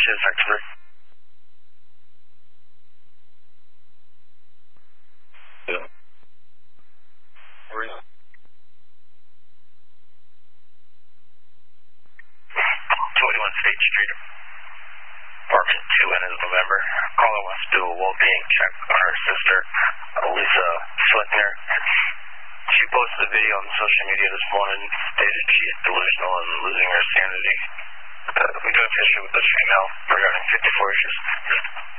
is Hector. Yeah. Where is it? 21 State Street, apartment 2N is November. Caller wants to do a well-being check on her sister, Lisa Swintner. She posted a video on social media this morning, stated she is delusional and losing her sanity. We do have history with this female regarding 54 issues.